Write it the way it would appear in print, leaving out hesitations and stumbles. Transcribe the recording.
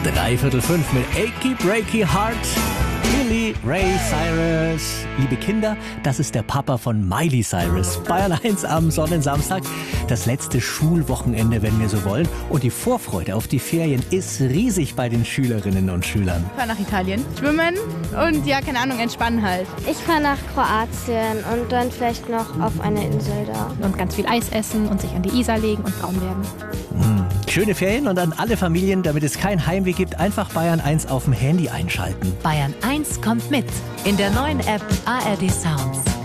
3:45 mit Achy Breaky Heart. Billy Ray Cyrus. Liebe Kinder, das ist der Papa von Miley Cyrus. Bayern 1 am Sonnensamstag. Das letzte Schulwochenende, wenn wir so wollen. Und die Vorfreude auf die Ferien ist riesig bei den Schülerinnen und Schülern. Ich fahre nach Italien. Schwimmen und ja, keine Ahnung, entspannen halt. Ich fahre nach Kroatien und dann vielleicht noch auf eine Insel da. Und ganz viel Eis essen und sich an die Isar legen und braun werden. Schöne Ferien und an alle Familien, damit es kein Heimweh gibt, einfach Bayern 1 auf dem Handy einschalten. Bayern 1 kommt mit in der neuen App ARD Sounds.